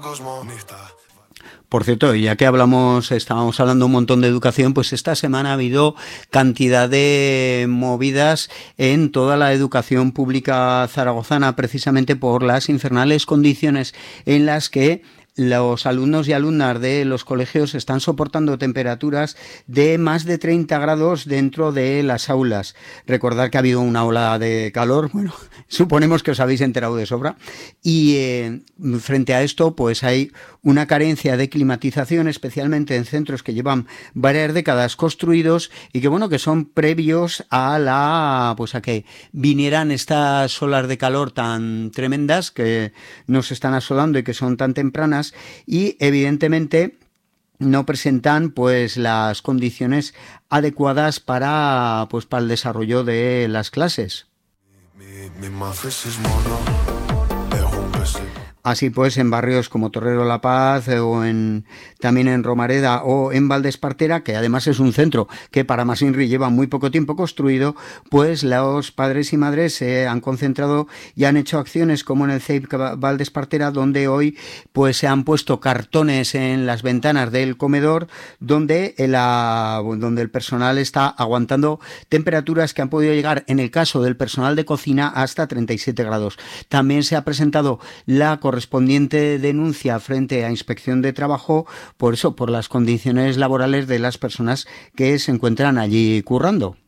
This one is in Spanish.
Por cierto, ya que estábamos hablando un montón de educación, pues esta semana ha habido cantidad de movidas en toda la educación pública zaragozana, precisamente por las infernales condiciones en las que los alumnos y alumnas de los colegios están soportando temperaturas de más de 30 grados dentro de las aulas. Recordad que ha habido una ola de calor, bueno, suponemos que os habéis enterado de sobra, y frente a esto pues hay una carencia de climatización, especialmente en centros que llevan varias décadas construidos y que bueno, que son previos a que vinieran estas olas de calor tan tremendas que nos están asolando y que son tan tempranas, y evidentemente no presentan pues las condiciones adecuadas para el desarrollo de las clases. Así pues, en barrios como Torrero La Paz o también en Romareda o en Valdespartera, que además es un centro que para Mas Inri lleva muy poco tiempo construido, pues los padres y madres se han concentrado y han hecho acciones como en el CEIP Valdespartera, donde hoy pues se han puesto cartones en las ventanas del comedor donde el personal está aguantando temperaturas que han podido llegar, en el caso del personal de cocina, hasta 37 grados. También se ha presentado la correspondiente denuncia frente a Inspección de Trabajo por las condiciones laborales de las personas que se encuentran allí currando.